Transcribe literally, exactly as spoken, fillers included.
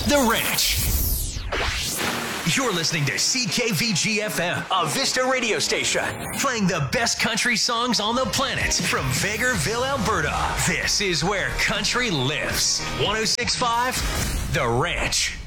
The Ranch. You're listening to C K V G F M, a Vista radio station, playing the best country songs on the planet from Vegreville, Alberta. This is where country lives. one oh six point five The Ranch.